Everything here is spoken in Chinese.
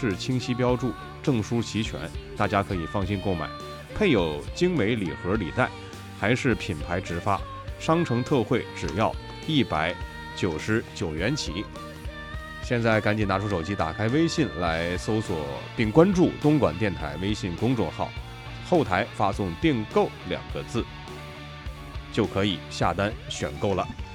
致清晰标注，证书齐全，大家可以放心购买。配有精美礼盒礼袋，还是品牌直发，商城特惠只要199元起。现在赶紧拿出手机，打开微信来搜索并关注东莞电台微信公众号，后台发送订购2个字，就可以下单选购了。